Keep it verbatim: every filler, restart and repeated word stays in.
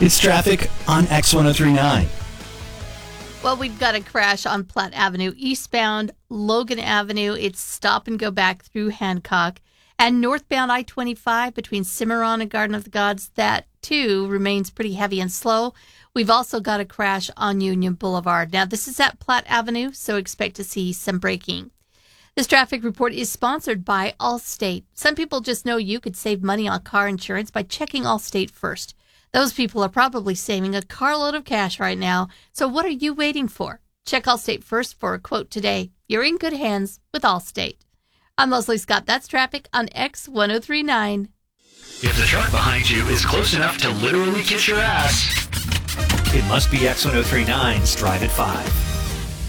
It's traffic on X ten thirty-nine. Well, we've got a crash on Platte Avenue eastbound, Logan Avenue. It's stop and go back through Hancock. And northbound I twenty-five between Cimarron and Garden of the Gods, that too remains pretty heavy and slow. We've also got a crash on Union Boulevard. Now, this is at Platte Avenue, so expect to see some braking. This traffic report is sponsored by Allstate. Some people just know you could save money on car insurance by checking Allstate first. Those people are probably saving a carload of cash right now. So what are you waiting for? Check Allstate first for a quote today. You're in good hands with Allstate. I'm Leslie Scott. That's traffic on X ten thirty-nine. If the truck behind you is close enough to literally kiss your ass, It must be X ten thirty-nine's Drive at five.